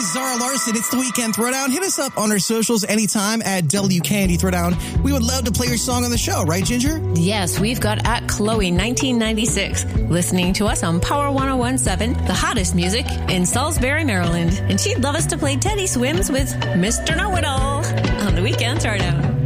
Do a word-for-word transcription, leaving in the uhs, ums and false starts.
Zara Larson. It's the Weekend Throwdown. Hit us up on our socials anytime at W Candy Throwdown. We would love to play your song on the show, right, Ginger? Yes, we've got at Chloe nineteen ninety-six listening to us on Power one oh one point seven, the hottest music in Salisbury, Maryland. And she'd love us to play Teddy Swims with Mister Know-It-All on the Weekend Throwdown.